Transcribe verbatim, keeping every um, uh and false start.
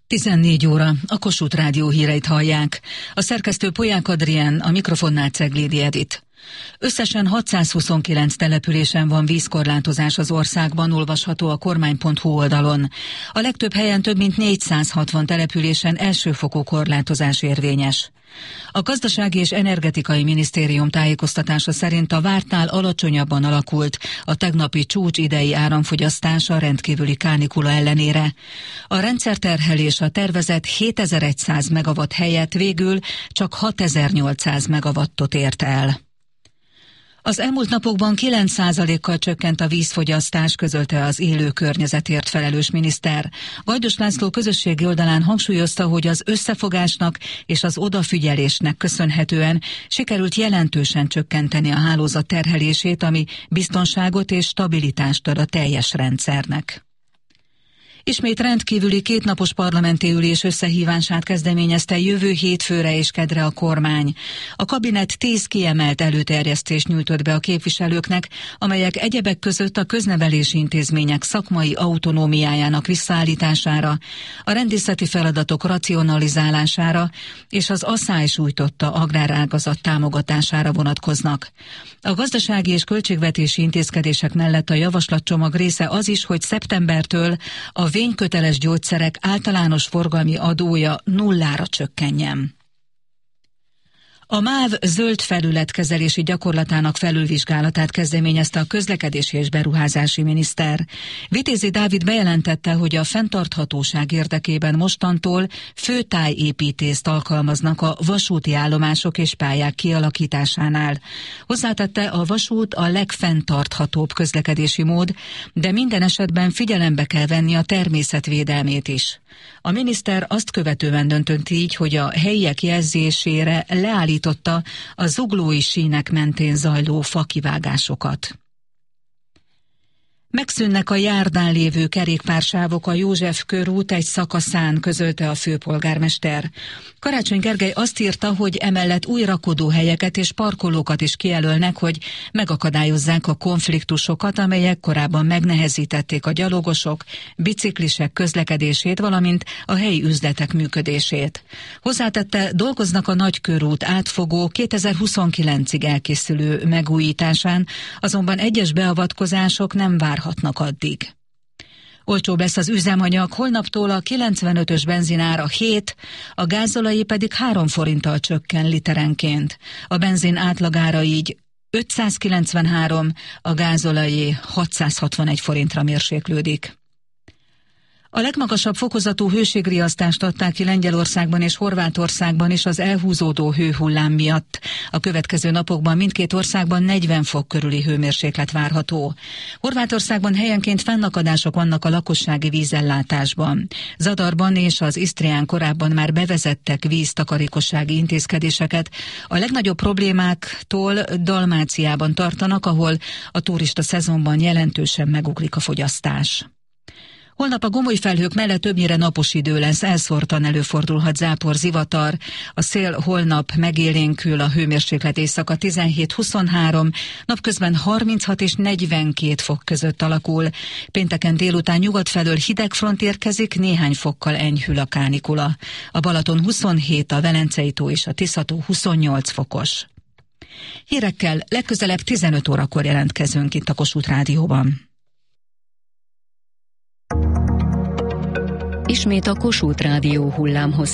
tizennégy óra, a Kossuth Rádió híreit hallják. A szerkesztő Polyák Adrián, a mikrofonnál Ceglédi Edit. Összesen hatszázhuszonkilenc településen van vízkorlátozás az országban, olvasható a kormány pont hu oldalon. A legtöbb helyen több mint négyszázhatvan településen elsőfokú korlátozás érvényes. A Gazdasági és Energetikai Minisztérium tájékoztatása szerint a vártnál alacsonyabban alakult a tegnapi csúcs idei áramfogyasztás a rendkívüli kánikula ellenére. A rendszerterhelés a tervezett hétezer-száz megawatt helyett végül csak hatezer-nyolcszáz megawattot ért el. Az elmúlt napokban kilenc százalékkal csökkent a vízfogyasztás, közölte az élő környezetért felelős miniszter. Gajdos László közösségi oldalán hangsúlyozta, hogy az összefogásnak és az odafigyelésnek köszönhetően sikerült jelentősen csökkenteni a hálózat terhelését, ami biztonságot és stabilitást ad a teljes rendszernek. Ismét rendkívüli kétnapos parlamenti ülés összehívását kezdeményezte jövő hétfőre és kedre a kormány. A kabinet tíz kiemelt előterjesztést nyújtott be a képviselőknek, amelyek egyebek között a köznevelési intézmények szakmai autonómiájának visszaállítására, a rendészeti feladatok racionalizálására és az asszály sújtotta agrárágazat támogatására vonatkoznak. A gazdasági és költségvetési intézkedések mellett a javaslatcsomag része az is, hogy szeptembertől a vényköteles gyógyszerek általános forgalmi adója nullára csökkenjen. A MÁV zöld felületkezelési gyakorlatának felülvizsgálatát kezdeményezte a közlekedési és beruházási miniszter. Vitézi Dávid bejelentette, hogy a fenntarthatóság érdekében mostantól főtájépítést alkalmaznak a vasúti állomások és pályák kialakításánál. Hozzátette, a vasút a legfenntarthatóbb közlekedési mód, de minden esetben figyelembe kell venni a természetvédelmét is. A miniszter azt követően döntött így, hogy a helyiek jelzésére leállította a zuglói sínek mentén zajló fakivágásokat. Megszűnnek a járdán lévő kerékpársávok a József körút egy szakaszán, közölte a főpolgármester. Karácsony Gergely azt írta, hogy emellett új rakodóhelyeket és parkolókat is kijelölnek, hogy megakadályozzák a konfliktusokat, amelyek korábban megnehezítették a gyalogosok, biciklisek közlekedését, valamint a helyi üzletek működését. Hozzátette, dolgoznak a Nagykörút átfogó kétezer-huszonkilencig elkészülő megújításán, azonban egyes beavatkozások nem várhatnak addig. Olcsóbb lesz az üzemanyag, holnaptól a kilencvenötös benzinára hét, a gázolajé pedig három forinttal csökken literenként. A benzin átlagára így ötszázkilencvenhárom, a gázolajé hatszázhatvanegy forintra mérséklődik. A legmagasabb fokozatú hőségriasztást adták ki Lengyelországban és Horvátországban is az elhúzódó hőhullám miatt. A következő napokban mindkét országban negyven fok körüli hőmérséklet várható. Horvátországban helyenként fennakadások vannak a lakossági vízellátásban. Zadarban és az Isztrián korábban már bevezettek víztakarékossági intézkedéseket. A legnagyobb problémáktól Dalmáciában tartanak, ahol a turista szezonban jelentősen megugrik a fogyasztás. Holnap a gomoly felhők mellett többnyire napos idő lesz, elszórtan előfordulhat zápor, zivatar. A szél holnap megélénkül, a hőmérséklet éjszaka tizenhét-huszonhárom, napközben harminchat és negyvenkét fok között alakul. Pénteken délután nyugat felől hideg front érkezik, néhány fokkal enyhül a kánikula. A Balaton huszonhét, a Velencei tó és a Tisza-tó huszonnyolc fokos. Hírekkel legközelebb tizenöt órakor jelentkezünk itt a Kossuth Rádióban. Ismét a Kossuth Rádió hullámhoz